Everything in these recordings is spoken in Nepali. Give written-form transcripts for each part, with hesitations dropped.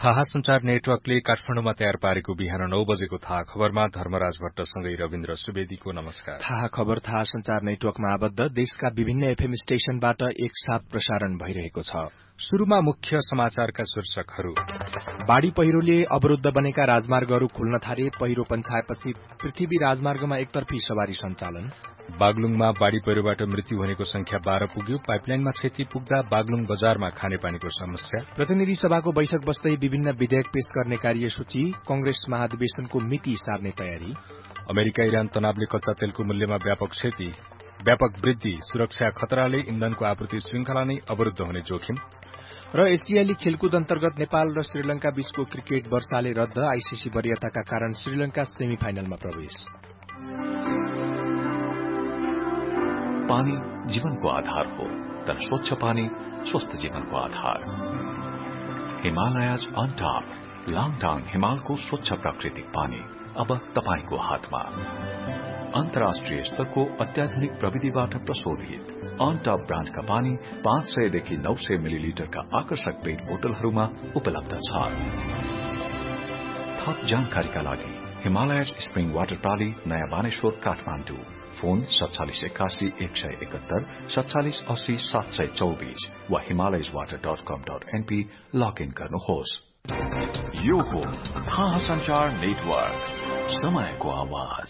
थाहा संचार नेटवर्कले काठमाडौँमा तयार पारेको बिहान 9 बजेको थाहा खबरमा धर्मराज भट्टसँगै रविन्द्र सुवेदीको नमस्कार। थाहा खबर थाहा संचार नेटवर्कमा आबद्ध देशका विभिन्न एफएम स्टेशनबाट एकसाथ प्रसारण भइरहेको छ। शुरूमा मुख्य समाचारका शीर्षकहरू। बाढ़ी पहिरोले अवरूद्ध बनेका राजमार्गहरू खुल्न थाले। पहिरो पन्छाएपछि पृथ्वी राजमार्गमा एकतर्फी सवारी सञ्चालन। बागलुङमा बाढ़ी पहिरोबाट मृत्यु हुनेको संख्या 12 पुग्यो। पाइपलाइनमा क्षति पुग्दा बागलुङ बजारमा खानेपानीको समस्या। प्रतिनिधि सभाको बैठक बस्दै विभिन्न विधेयक पेश गर्ने कार्यसूची। कंग्रेस महाधिवेशनको मिति सार्ने तयारी। अमेरिका इरान तनावले कच्चा तेलको मूल्यमा व्यापक वृद्धि। सुरक्षा खतराले इन्धनको आपूर्ति श्रृंखला नै अवरूद्ध हुने जोखिम। र एसियाली खेलकुद अन्तर्गत नेपाल र श्रीलंका बीचको क्रिकेट वर्षाले रद्द। आईसीसी वरियताका कारण श्रीलंका सेमी फाइनलमा प्रवेश। पानी जीवनको आधार हो, तर स्वच्छ पानी स्वस्थ जीवनको आधार। हिमालयज अन टप लाङटाङ हिमालको स्वच्छ प्राकृतिक पानी अब तपाईको हातमा। अन्तर्राष्ट्रिय स्तरको अत्याधुनिक प्रविधिबाट प्रशोधित अन टप ब्रान्डका पानी 500 देखि 900 मिलिलिटरका आकर्षक पेट बोतलहरूमा उपलब्ध छ। थप जानकारीका लागि हिमालयज स्प्रिङ वाटर प्रणाली नयाँ बानेश्वर काठमाडौँ। फोन 4781 171 4780 724 वा himalayaswater.com.np लगइन गर्नुहोस्। यो हो थाहा संचार नेटवर्क, समयको आवाज।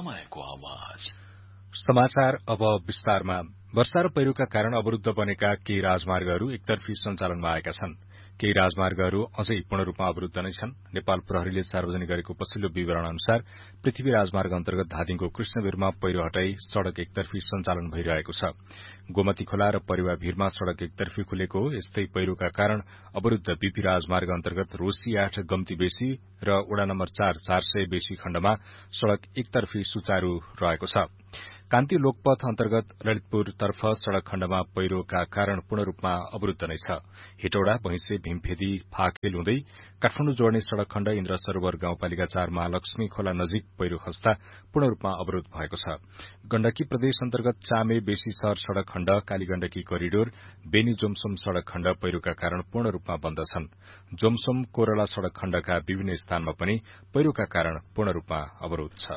समाचार अब विस्तारमा। वर्षा र पहिरोका कारण अवरूद्ध बनेका केही राजमार्गहरू एकतर्फी सञ्चालनमा आएका छन्। केही राजमार्गहरू अझै पूर्ण रूपमा अवरूद्ध नै छन्। नेपाल प्रहरीले सार्वजनिक गरेको पछिल्लो विवरण अनुसार पृथ्वी राजमार्ग अन्तर्गत धादिङको कृष्णवीरमा पहिरो हटाई सड़क एकतर्फी सञ्चालन भइरहेको छ। गोमती खोला र परेवा भीरमा सड़क एकतर्फी खुलेको हो। यस्तै पहिरोका कारण अवरूद्ध बीपी राजमार्ग अन्तर्गत रोसी 8 गम्ती बेसी र वडा नम्बर 4 400 बेसी खण्डमा सड़क एकतर्फी सुचारू रहेको छ। कान्ति लोकपथ अन्तर्गत ललितपुरतर्फ सड़क खण्डमा पहिरोका कारण पूर्ण रूपमा अवरूद्ध नै छ। हेटौडा भैंसे भीमफेदी फाकेल हुँदै काठमाडौँ जोड्ने सड़क खण्ड इन्द्र सरोवर गाउँपालिका 4 महालक्ष्मी खोला नजिक पहिरो खस्दा पूर्ण रूपमा अवरूद्ध भएको छ। गण्डकी प्रदेश अन्तर्गत चामे बेसी शहर सड़क खण्ड कालीगण्डकी करिडोर बेनी जोमसोम सड़क खण्ड पहिरोका कारण पूर्ण रूपमा बन्द छन्। जोमसोम कोरला सड़क खण्डका विभिन्न स्थानमा पनि पहिरोका कारण पूर्ण रूपमा अवरूद्ध छ।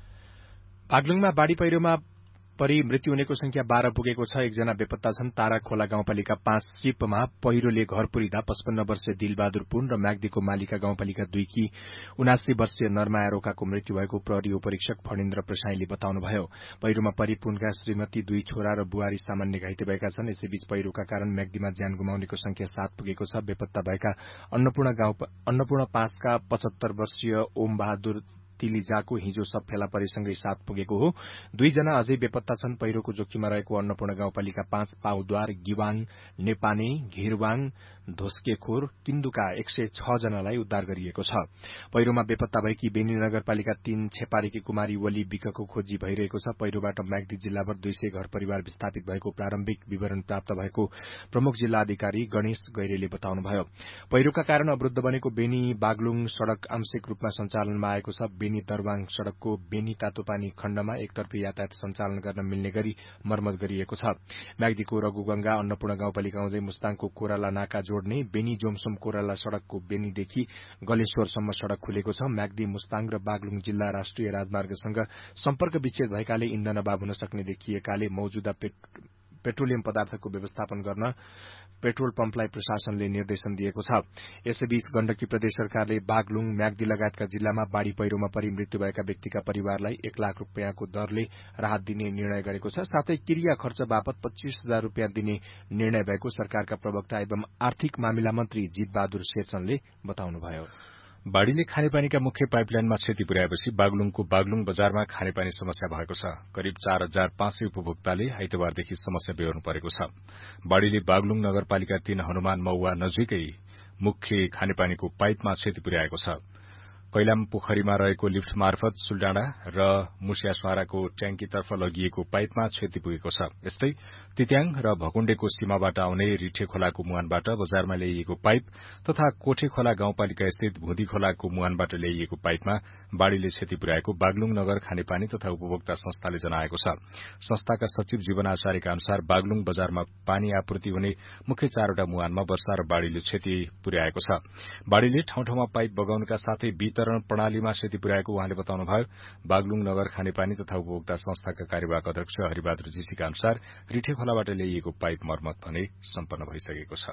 बागलुङमा बाढ़ी पहिरोमा परि मृत्यु हुनेको संख्या 12 पुगेको छ। एकजना बेपत्ता छन्। तारा खोला गाउँपालिका 5 सिपमा पहिरोले घर पुरिँदा 55 वर्षीय दिलबहादुर पुन र म्याग्दीको मालिका गाउँपालिका 2 की 79 वर्षीय नरमाया रोकाको मृत्यु भएको प्रहरी उपरीक्षक फणिन्द्र प्रसाईले बताउनुभयो। पहिरोमा परि पुनका श्रीमती 2 छोरा र बुहारी सामान्य घाइते भएका छन्। यसैबीच पहिरोका कारण म्याग्दीमा ज्यान गुमाउनेको संख्या 7 पुगेको छ। बेपत्ता भएका अन्नपूर्ण 5 का 75 वर्षीय ओम बहादुर तिलिजाको हिजो सब फेला परेसँगै 7 पुगेको हो। 2 जना अझै बेपत्ता छन्। पहिरोको जोखिममा रहेको अन्नपूर्ण गाउँपालिका 5 पाउद्वार गिवाङ नेपाने घिरवाङ धोस्केखोर किन्दुका 106 जनालाई उद्धार गरिएको छ। पहिरोमा बेपत्ता भएकी बेनी नगरपालिका 3 छेपारीकी कुमारी वली विकको खोजी भइरहेको छ। पहिरोबाट म्याग्दी जिल्लाभर 200 घर परिवार विस्थापित भएको प्रारम्भिक विवरण प्राप्त भएको प्रमुख जिल्ला अधिकारी गणेश गैरेले बताउनुभयो। पहिरोका कारण अवरूद्ध बनेको बेनी बागलुङ सड़क आंशिक रूपमा सञ्चालनमा आएको छ। बेनी दरबाङ सड़कको बेनी तातोपानी खण्डमा एकतर्फी यातायात सञ्चालन गर्न मिल्ने गरी मर्मत गरिएको छ। म्याग्दीको रघुगंगा अन्नपूर्ण गाउँपालिका हुँदै मुस्ताङको कोराला नाका जोड्ने बेनी जोमसोम कोराला सड़कको बेनीदेखि गलेश्वरसम्म सड़क खुलेको छ। म्याग्दी मुस्ताङ र बागलुङ जिल्ला राष्ट्रिय राजमार्गसँग सम्पर्क विच्छेद भएकाले इन्धन अभाव हुन सक्ने देखिएकाले मौजूदा पेट्रोलियम पदार्थको व्यवस्थापन गर्न पेट्रोल पम्पलाई प्रशासनले निर्देशन दिएको छ। यसैबीच गण्डकी प्रदेश सरकारले बागलुङ म्याग्दी लगायतका जिल्लामा बाढ़ी पहिरोमा परि मृत्यु भएका व्यक्तिका परिवारलाई 1 लाख रूपियाँको दरले राहत दिने निर्णय गरेको छ। साथै क्रिया खर्च बापत 25,000 रूपियाँ दिने निर्णय भएको सरकारका प्रवक्ता एवं आर्थिक मामिला मन्त्री जितबहादुर शेरचनले बताउनुभयो। बाढ़ीले खानेपानीका मुख्य पाइपलाइनमा क्षति पुर्याएपछि बागलुङको बागलुङ बजारमा खानेपानी समस्या भएको छ। करिब 4,500 उपभोक्ताले आइतबारदेखि समस्या बेहोर्नु परेको छ। बाढ़ीले बागलुङ नगरपालिका 3 हनुमान मौवा नजिकै मुख्य खानेपानीको पाइपमा क्षति पुर्याएको छ। कैलाम पोखरीमा रहेको लिफ्ट मार्फत सुलडाँडा र मुसियासवाराको ट्याङ्कीतर्फ लगिएको पाइपमा क्षति पुगेको छ। यस्तै तित्याङ र भकुण्डेको सीमाबाट आउने रिठे खोलाको मुहानबाट बजारमा ल्याइएको पाइप तथा कोठे खोला गाउँपालिका स्थित भुदी खोलाको मुहानबाट ल्याइएको पाइपमा बाढ़ीले क्षति पुर्याएको बागलुङ नगर खानेपानी तथा उपभोक्ता संस्थाले जनाएको छ। संस्थाका सचिव जीवन आचार्यका अनुसार बागलुङ बजारमा पानी आपूर्ति हुने मुख्य 4वटा मुहानमा वर्षा र बाढ़ीले क्षति पुर्याएको छ। बाढ़ीले ठाउँ ठाउँमा पाइप बगाउनका साथै वितरण प्रणालीमा क्षति पुर्याएको उहाँले बताउनुभयो। बागलुङ नगर खानेपानी तथा उपभोक्ता संस्थाका कार्यवाहक अध्यक्ष हरिबहादुर जीसीका अनुसार रिठे खोलाबाट ल्याइएको पाइप मर्मत भने सम्पन्न भइसकेको छ।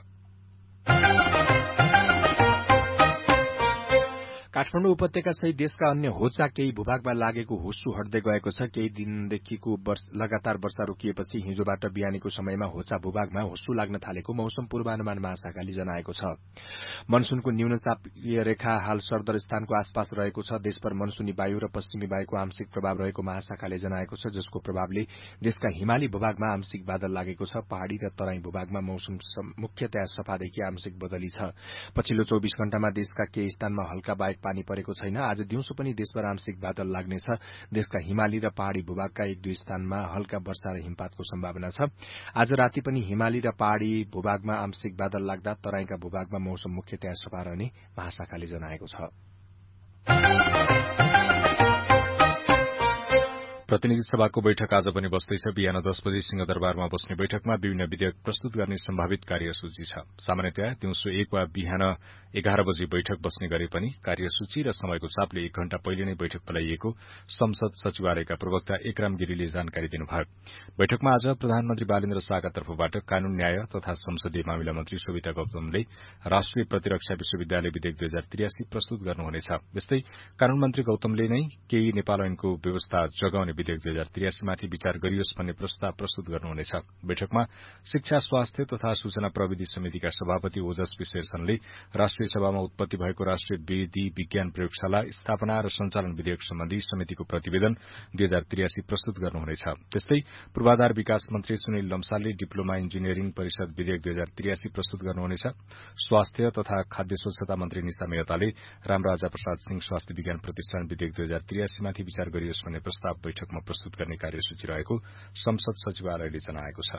काठमाडौँ उपत्यका सहित देशका अन्य होचा केही भूभागमा लागेको हुस्सु हट्दै गएको छ। केही दिनदेखिको लगातार वर्षा रोकिएपछि हिजोबाट बिहानीको समयमा होचा भूभागमा हुस्सु लाग्न थालेको मौसम पूर्वानुमान महाशाखाले जनाएको छ। मनसूनको न्यून चापीय रेखा हाल सरदर स्थानको आसपास रहेको छ। देशभर मनसूनी वायु र पश्चिमी वायुको आंशिक प्रभाव रहेको महाशाखाले जनाएको छ, जसको प्रभावले देशका हिमाली भूभागमा आंशिक बादल लागेको छ। पहाड़ी र तराई भूभागमा मौसम मुख्यतया सफादेखि आंशिक बदली छ। पछिल्लो 24 घण्टामा देशका केही स्थानमा हल्का बाहेक पानी परेको छैन। आज दिउँसो पनि देशभर आंशिक बादल लाग्नेछ। देशका हिमाली र पहाड़ी भूभागका 1-2 स्थानमा हल्का वर्षा र हिमपातको सम्भावना छ। आज राति पनि हिमाली र पहाड़ी भूभागमा आंशिक बादल लाग्दा तराईका भूभागमा मौसम मुख्यतया सफा रहने महाशाखाले जनाएको छ। प्रतिनिधि सभाको बैठक आज पनि बस्दैछ। बिहान 10 बजे सिंहदरबारमा बस्ने बैठकमा विभिन्न विधेयक प्रस्तुत गर्ने सम्भावित कार्यसूची छ। सामान्यतया दिउँसो 1 वा बिहान 11 बजे बैठक बस्ने गरे पनि कार्यसूची र समयको चापले 1 घण्टा पहिले नै बैठक बोलाइएको संसद सचिवालयका प्रवक्ता एकराम गिरीले जानकारी दिनुभयो। बैठकमा आज प्रधानमन्त्री बालेन्द्र शाहका तर्फबाट कानून न्याय तथा संसदीय मामिला मन्त्री शोभिता गौतमले राष्ट्रिय प्रतिरक्षा विश्वविद्यालय विधेयक 2083 प्रस्तुत गर्नुहुनेछ। यस्तै कानून मन्त्री गौतमले नै केही नेपाल ऐनको व्यवस्था जगाउने विधेयक 2083 माथि विचार गरियोस् भन्ने प्रस्ताव प्रस्तुत गर्नुहुनेछ। बैठकमा शिक्षा, स्वास्थ्य तथा सूचना प्रविधि समितिका सभापति ओजस विशेषणले राष्ट्रिय सभामा उत्पत्ति भएको राष्ट्रिय विधि विज्ञान प्रयोगशाला स्थापना र सञ्चालन विधेयक सम्बन्धी समितिको प्रतिवेदन 2083 प्रस्तुत गर्नुहुनेछ। त्यस्तै पूर्वाधार विकास मन्त्री सुनिल लम्सालले डिप्लोमा इन्जिनियरिङ परिषद विधेयक 2083 प्रस्तुत गर्नुहुनेछ। स्वास्थ्य तथा खाद्य स्वच्छता मन्त्री निशा मेहताले रामराजा प्रसाद सिंह स्वास्थ्य विज्ञान प्रतिष्ठान विधेयक 2083 माथि विचार गरियोस् भन्ने प्रस्ताव बैठकमा प्रस्तुत गर्ने कार्यसूची रहेको संसद सचिवालयले जनाएको छ।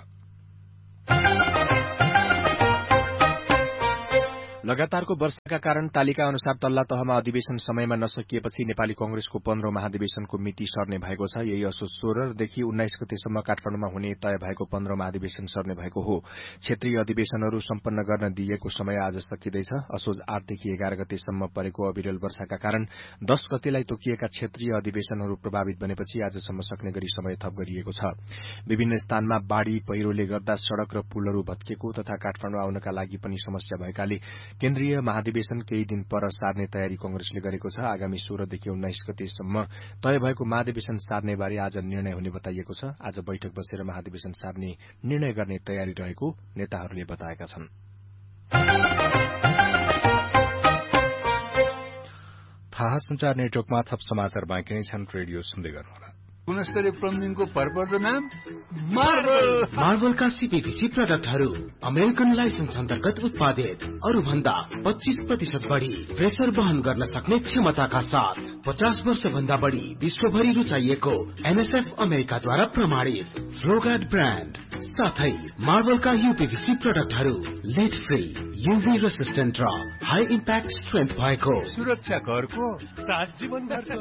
लगातारको वर्षाका कारण तालिका अनुसार तल्ला तहमा अधिवेशन समयमा नसकिएपछि नेपाली कंग्रेसको 15औं महाधिवेशनको मिति सर्ने भएको छ। यही असोज 16 देखि 19 गतेसम्म काठमाडौँमा हुने तय भएको 15औं महाधिवेशन सर्ने भएको हो। क्षेत्रीय अधिवेशनहरू सम्पन्न गर्न दिइएको समय आज सकिँदैछ। असोज 8 देखि 11 गतेसम्म परेको अविरल वर्षाका कारण 10 गतेलाई तोकिएका क्षेत्रीय अधिवेशनहरू प्रभावित बनेपछि आजसम्म सक्ने गरी समय थप गरिएको छ। विभिन्न स्थानमा बाढ़ी पहिरोले गर्दा सड़क र पुलहरू भत्किएको तथा काठमाडौँ आउनका लागि पनि समस्या भएकाले केन्द्रीय महाधिवेशन केही दिन पर सार्ने तयारी कंग्रेसले गरेको छ। आगामी 16 देखि 19 गतेसम्म तय भएको महाधिवेशन सार्ने बारे आज निर्णय हुने बताइएको छ। आज बैठक बसेर महाधिवेशन सार्ने निर्णय गर्ने तयारी रहेको नेताहरूले बताएका छन्। थाहा संचार नेटवर्कमा थप समाचार बाँकी नै छन्। रेडियो सुन्दै गर्नुहोला। गुणस्तरीय प्लम्बिङको भरपर्दो नाम मार्बल। मार्बलका सीपीभीसी प्रोडक्टहरू अमेरिकन लाइसेन्स अन्तर्गत उत्पादित, अरू भन्दा 25% बढी प्रेसर वहन गर्न सक्ने क्षमताका साथ 50 वर्ष भन्दा बढी विश्वभरि रुचाइएको एनएसएफ अमेरिकाद्वारा प्रमाणित फ्लोगार्ड ब्रान्ड साथै मार्बलका यूपीभीसी प्रोडक्टहरू लिड फ्री, यूभी रेसिस्टेन्ट र हाई इम्प्याक्ट स्ट्रेन्थ भएको सुरक्षा घरको साथ जीवन घरको।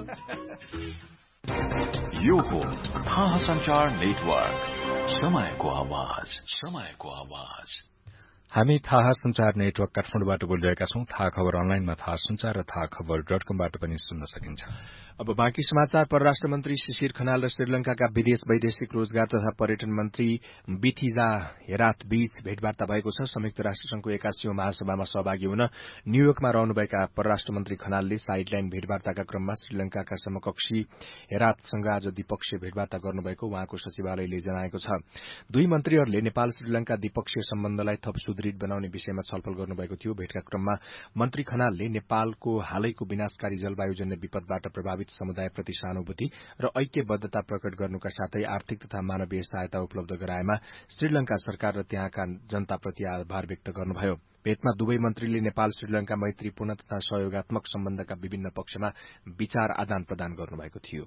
यो हो थाहा संचार नेटवर्क, समयको आवाज, समयको आवाज। हामी थाहा संचार नेटवर्क काठमाडौँबाट बोलिरहेका छौं। थाहा खबर अनलाइनमा थाहा संचार र थाहा खबर.com-बाट पनि सुन्न सकिन्छ। अब बाँकी समाचार। परराष्ट्र मन्त्री शिशिर खनाल र श्रीलंकाका वैदेशिक रोजगार तथा पर्यटन मन्त्री बिथिजा हेरात बीच भेटवार्ता भएको छ। संयुक्त राष्ट्र संघको 81औं महासभामा सहभागी हुन न्यूयोर्कमा रहनुभएका परराष्ट्र मन्त्री खनालले साइडलाइन भेटवार्ताका क्रममा श्रीलंकाका समकक्षी हेरातसँग आज द्विपक्षीय भेटवार्ता गर्नुभएको उहाँको सचिवालयले जनाएको छ। दुई मन्त्रीहरूले नेपाल श्रीलंका द्विपक्षीय सम्बन्धलाई थप दृढ़ बनाउने विषयमा छलफल गर्नुभएको थियो। भेटका क्रममा मन्त्री खनालले नेपालको हालैको विनाशकारी जलवायुजन्य विपदबाट प्रभावित समुदायप्रति सहानुभूति र ऐक्यबद्धता प्रकट गर्नुका साथै आर्थिक तथा मानवीय सहायता उपलब्ध गराएमा श्रीलंका सरकार र त्यहाँका जनताप्रति आभार व्यक्त गर्नुभयो। भेटमा दुवै मन्त्रीले नेपाल श्रीलंका मैत्रीपूर्ण तथा सहयोगात्मक सम्बन्धका विभिन्न पक्षमा विचार आदान प्रदान गर्नुभएको थियो।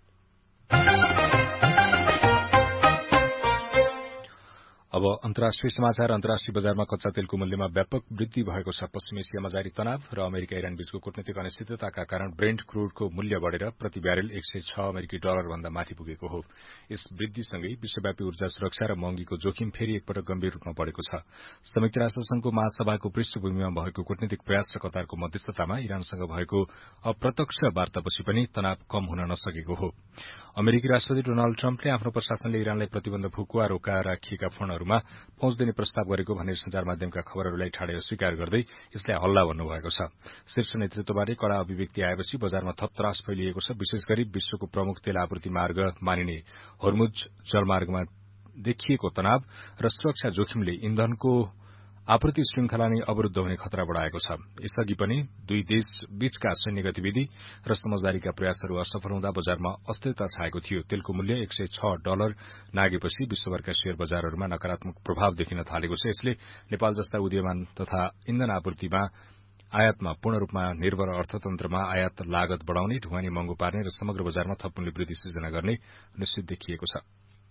अब अन्तर्राष्ट्रिय समाचार। अन्तर्राष्ट्रिय बजारमा कच्चा तेलको मूल्यमा व्यापक वृद्धि भएको छ। पश्चिम एसियामा जारी तनाव र अमेरिका इरान बीचको कूटनीतिक अनिश्चितताका कारण ब्रेन्ट क्रूडको मूल्य बढ़ेर प्रति ब्यारेल $106 अमेरिकी भन्दा माथि पुगेको हो। यस वृद्धिसँगै विश्वव्यापी ऊर्जा सुरक्षा र महँगीको जोखिम फेरि एकपटक गम्भीर रूपमा बढ़ेको छ। संयुक्त राष्ट्र संघको महासभाको पृष्ठभूमिमा भएको कूटनीतिक प्रयास र कतारको मध्यस्थतामा इरानसँग भएको अप्रत्यक्ष वार्तापछि पनि तनाव कम हुन नसकेको हो। अमेरिकी राष्ट्रपति डोनाल्ड ट्रम्पले आफ्नो प्रशासनले इरानलाई प्रतिबन्ध फुकुवा रोका राखिएका फोनहरूमा पहुँच दिने प्रस्ताव गरेको भन्ने संचार माध्यमका खबरहरूलाई ठाडै अस्वीकार गर्दै यसलाई हल्ला भन्नुभएको छ। शीर्ष नेतृत्वबाटै कड़ा अभिव्यक्ति आएपछि बजारमा थप त्रास फैलिएको छ। विशेष गरी विश्वको प्रमुख तेल आपूर्ति मार्ग मानिने होर्मुज जलमार्गमा देखिएको तनाव र सुरक्षा जोखिमले इन्धनको आपूर्ति श्रृंखला नै अवरूद्ध हुने खतरा बढ़ाएको छ। यसअघि पनि दुई देश बीचका सैन्य गतिविधि र समझदारीका प्रयासहरू असफल हुँदा बजारमा अस्थिरता छाएको थियो। तेलको मूल्य $106 नागेपछि विश्वभरका शेयर बजारहरूमा नकारात्मक प्रभाव देखिन थालेको छ। यसले नेपाल जस्ता उदीयमान तथा इन्धन आपूर्तिमा आयातमा पूर्ण रूपमा निर्भर अर्थतन्त्रमा आयात लागत बढ़ाउने, ढुवानी महँगो पार्ने र समग्र बजारमा थप मूल्य वृद्धि सृजना गर्ने निश्चित देखिएको छ।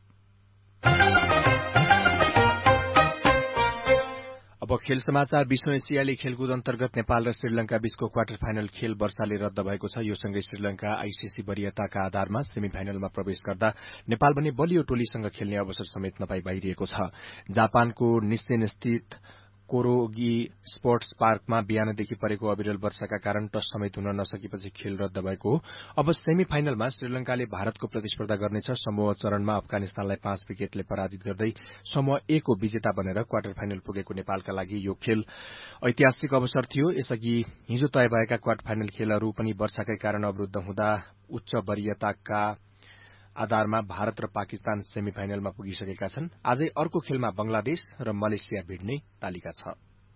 अब खेल समाचार। विश्व एसियाली खेलकुद अन्तर्गत नेपाल र श्रीलंका बीचको क्वार्टर फाइनल खेल वर्षाले रद्द भएको छ। यो सँगै श्रीलंका आईसीसी वरियताका आधारमा सेमी फाइनलमा प्रवेश गर्दा नेपाल भने बलियो टोलीसँग खेल्ने अवसर समेत नपाई बाहिरिएको छ। जापानको निसेन स्थित कोरोगी स्पोर्ट्स पार्कमा बिहानदेखि परेको अविरल वर्षाका कारण टस समेत हुन नसकेपछि खेल रद्द भएको हो। अब सेमी फाइनलमा श्रीलंकाले भारतको प्रतिस्पर्धा गर्नेछ। समूह चरणमा अफगानिस्तानलाई 5 विकेटले पराजित गर्दै समूह ए को विजेता बनेर क्वार्टर फाइनल पुगेको नेपालका लागि यो खेल ऐतिहासिक अवसर थियो। यसअघि हिजो तय भएका क्वार्टर फाइनल खेलहरू पनि वर्षाकै कारण अवरूद्ध हुँदा उच्च वरियताका आधारमा भारत र पाकिस्तान सेमी फाइनलमा पुगिसकेका छन्। आजै अर्को खेलमा बंगलादेश र मलेसिया भिड्ने तालिका छ।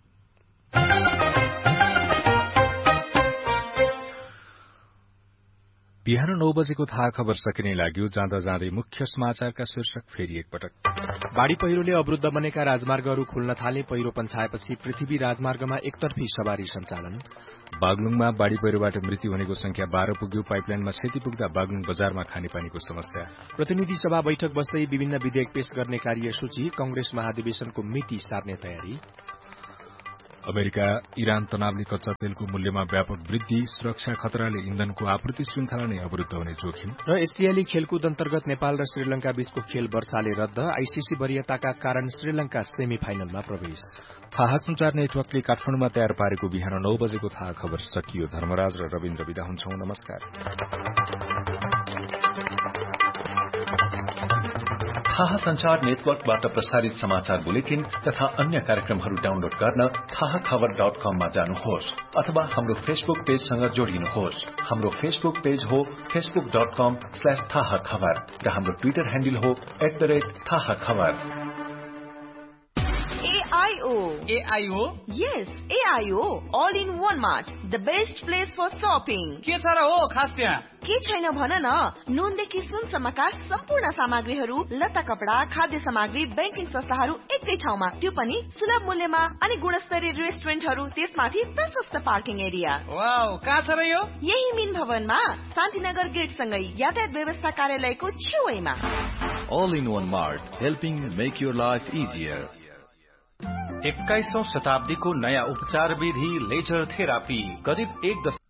बिहान 9 बजेको थाहा खबर सकिने लाग्यो। जाँदा जाँदै मुख्य समाचारका शीर्षक फेरि एकपटक। बाढ़ी पहिरोले अवरूद्ध बनेका राजमार्गहरू खुल्न थाले। पहिरो पन्छाएपछि पृथ्वी राजमार्गमा एकतर्फी सवारी सञ्चालन। बागलुङमा बाढ़ी पहिरोबाट मृत्यु हुनेको संख्या 12 पुग्यो। पाइपलाइनमा क्षति पुग्दा बागलुङ बजारमा खानेपानीको समस्या। प्रतिनिधि सभा बैठक बस्दै विभिन्न विधेयक पेश गर्ने कार्यसूची। कंग्रेस महाधिवेशनको मिति सार्ने तयारी। अमेरिका इरान तनावले कच्चा तेलको मूल्यमा व्यापक वृद्धि। सुरक्षा खतराले इन्धनको आपूर्ति श्रृंखला नै अवरूद्ध हुने जोखिम। र एसियाली खेलकुद अन्तर्गत नेपाल र श्रीलंका बीचको खेल वर्षाले रद्द। आईसीसी वरियताका कारण श्रीलंका सेमी फाइनलमा प्रवेश। थाहा संचार नेटवर्कले काठमाडौँमा तयार पारेको बिहान 9 बजेको थाहा खबर सकियो। धर्मराज र रविन्द्र विदा हुन्छौं। नमस्कार। थाहा संचार नेटवर्कबाट प्रसारित समाचार बुलेटिन तथा अन्य कार्यक्रमहरू डाउनलोड गर्न थाहाखबर.com मा जानुहोस् अथवा हाम्रो फेसबुक पेजसँग जोडिनुहोस्। हाम्रो फेसबुक पेज हो facebook.com/थाहाखबर र हाम्रो ट्विटर ह्यान्डल हो @थाहाखबर। AIO? Yes, AIO. All in one mart. The best place for shopping. के छ र हो खास त्यहाँ? के छैन भन न। नुनदेखि सुनसम्मका सम्पूर्ण सामग्रीहरू, लत्ता कपडा, खाद्य सामग्री, बैंकिङ संस्थाहरू एकै ठाउँमा, त्यो पनि सुलभ मूल्यमा। अनि गुणस्तरीय रेस्टुरेन्टहरू, त्यसमाथि प्रशस्त पार्किङ एरिया। वाउ, कहाँ छ र यो? यही मिन भवनमा शान्तिनगर गेट सँगै यातायात व्यवस्था कार्यालयको छेउमा। All in one mart, helping make your life easier. 21औं शताब्दीको नयाँ उपचार विधि लेजर थेरापी करिब 1